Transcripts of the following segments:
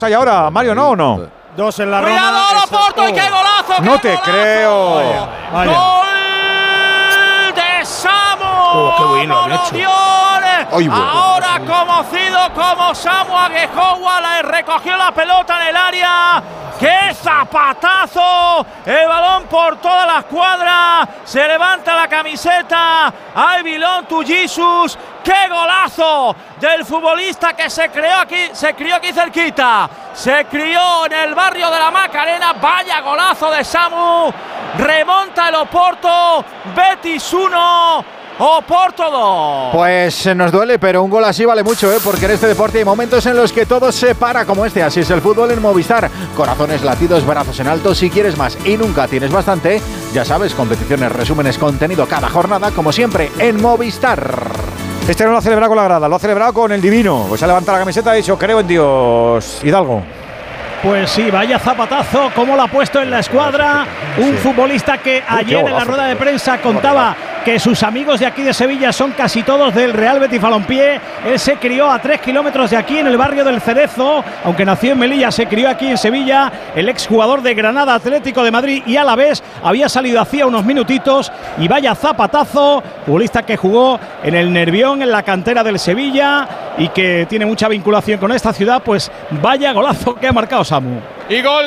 ¿Hay ahora, Mario, no o no? Dos en la Roma. ¡Cuidado, Oporto! ¡Y qué golazo! No te creo. Vaya. ¡Gol de Samu! ¡Qué bueno lo han hecho! Ahora conocido como Samu Aguejoa, recogió la pelota en el área. ¡Qué zapatazo! El balón por toda la escuadra. Se levanta la camiseta. I belong to Jesus. ¡Qué golazo del futbolista que se crió aquí cerquita! Se crió en el barrio de la Macarena. ¡Vaya golazo de Samu! Remonta el Oporto. Betis 1. Oporto 2. Pues nos duele, pero un gol así vale mucho, porque en este deporte hay momentos en los que todo se para como este. Así es el fútbol en Movistar. Corazones latidos, brazos en alto. Si quieres más y nunca tienes bastante, ya sabes, competiciones, resúmenes, contenido cada jornada, como siempre, en Movistar. Este no lo ha celebrado con la grada, lo ha celebrado con el divino. Pues ha levantado la camiseta y ha dicho, creo en Dios. Hidalgo. Pues sí, vaya zapatazo, como lo ha puesto en la escuadra. Un futbolista que ayer en la rueda de prensa contaba que sus amigos de aquí de Sevilla son casi todos del Real Betis Balompié. Él se crió a 3 kilómetros de aquí, en el barrio del Cerezo. Aunque nació en Melilla, se crió aquí en Sevilla. El exjugador de Granada, Atlético de Madrid y Alavés había salido hacía unos minutitos. Y vaya zapatazo, futbolista que jugó en el Nervión, en la cantera del Sevilla, y que tiene mucha vinculación con esta ciudad. Pues vaya golazo que ha marcado Samu. Y gol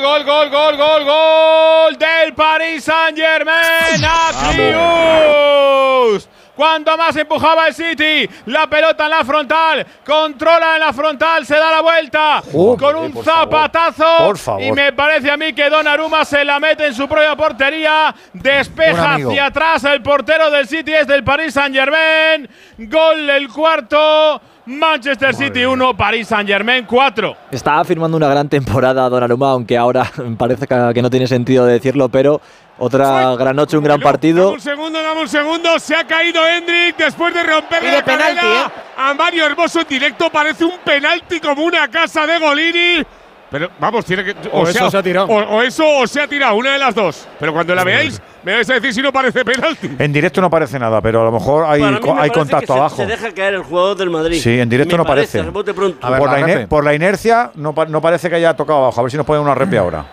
del Paris Saint-Germain. Atrius. Cuanto más empujaba el City, la pelota en la frontal, controla en la frontal, se da la vuelta con un zapatazo. Y me parece a mí que Donnarumma se la mete en su propia portería, despeja hacia atrás el portero del City, es del Paris Saint-Germain. Gol el cuarto. Manchester City 1, Paris Saint-Germain 4. Está firmando una gran temporada Donnarumma, aunque ahora parece que no tiene sentido decirlo, pero otra gran noche, un gran partido. Dame un segundo, se ha caído Hendrik después de romperle la cadera a Mario Hermoso en directo. Parece un penalti como una casa de Golini. Pero vamos, tiene que… O eso se ha tirado. O se ha tirado, una de las dos. Pero cuando la veáis, me vais a decir si no parece penalti. En directo no parece nada, pero a lo mejor hay contacto abajo. Se deja caer el jugador del Madrid. Sí, en directo no parece. A ver, por la inercia no parece que haya tocado abajo. A ver si nos ponen una repe ahora.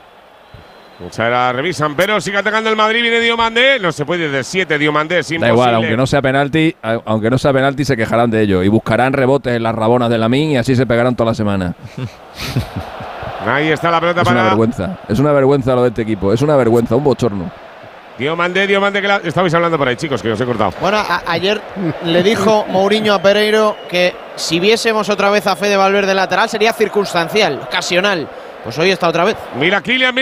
O sea, la revisan, pero sigue atacando el Madrid, viene Diomandé. No se puede de 7, Diomandé, es imposible. Da igual, aunque no sea penalti, se quejarán de ello y buscarán rebotes en las rabonas de Lamine y así se pegarán toda la semana. Ahí está la pelota para… Es una vergüenza lo de este equipo, es una vergüenza, un bochorno. Diomandé, que estabais hablando por ahí, chicos, que os he cortado. Bueno, ayer le dijo Mourinho a Pereiro que si viésemos otra vez a Fede Valverde lateral sería circunstancial, ocasional. Pues hoy está otra vez. ¡Mira Kylian!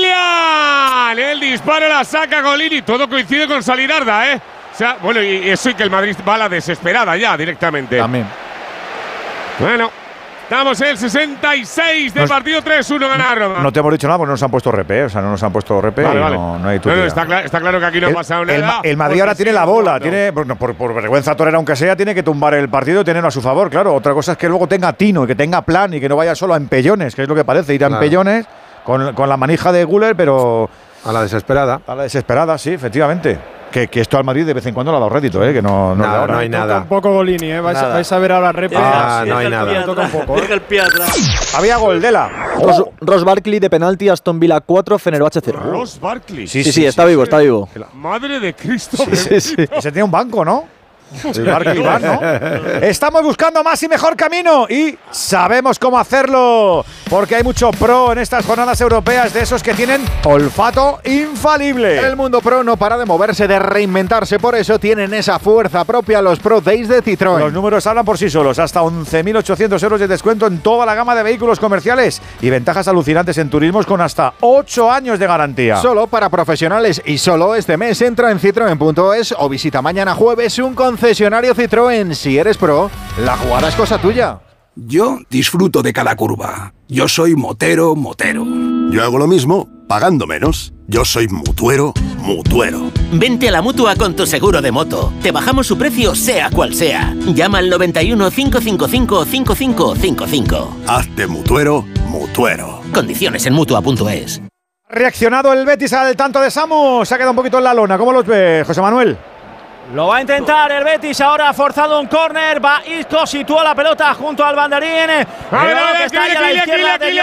El disparo la saca Golini. Todo coincide con Salinarda, ¿eh? O sea, bueno, y eso y que el Madrid va a la desesperada ya directamente. También. Bueno, estamos en el 66 del partido, 3-1 gana Roma. No te hemos dicho nada porque no nos han puesto repe, o sea, no nos han puesto repe. Vale. No hay tuya. Está claro que aquí no ha pasado nada. El Madrid ahora tiene la bola, por vergüenza torera aunque sea, tiene que tumbar el partido y tenerlo a su favor, claro. Otra cosa es que luego tenga tino y que tenga plan y que no vaya solo a empellones, que es lo que parece, ir a empellones con la manija de Güler, pero… A la desesperada. A la desesperada, sí, efectivamente. Que esto al Madrid de vez en cuando le ha dado rédito, que no hay nada. Un poco Golini, vais a ver ahora repe. No hay nada. Toca un poco. Deja el pie atrás. Había gol de la… Ross Barkley de penalti, Aston Villa 4, Fenerbahce 0. Ross Barkley. Sí, está vivo. Madre de Cristo. Sí. Se tiene un banco, ¿no? El Barkley Van, ¿no? Estamos buscando más y mejor camino y sabemos cómo hacerlo, porque hay mucho pro en estas jornadas europeas, de esos que tienen olfato infalible. El mundo pro no para de moverse, de reinventarse, por eso tienen esa fuerza propia los Pro Days de Citroën. Los números hablan por sí solos, hasta 11.800 euros de descuento en toda la gama de vehículos comerciales y ventajas alucinantes en turismos con hasta 8 años de garantía. Solo para profesionales y solo este mes. Entra en citroen.es o visita mañana jueves un concesionario Citroën. Si eres pro, la jugada es cosa tuya. Yo disfruto de cada curva. Yo soy motero. Yo hago lo mismo, pagando menos. Yo soy mutuero. Vente a la Mutua con tu seguro de moto. Te bajamos su precio sea cual sea. Llama al 91 555 5555. Hazte mutuero. Condiciones en Mutua.es. Reaccionado el Betis al tanto de Samu, se ha quedado un poquito en la lona. ¿Cómo los ves, José Manuel? Lo va a intentar el Betis, ahora ha forzado un córner, va Isco, sitúa la pelota junto al banderín. Que está ahí a la izquierda de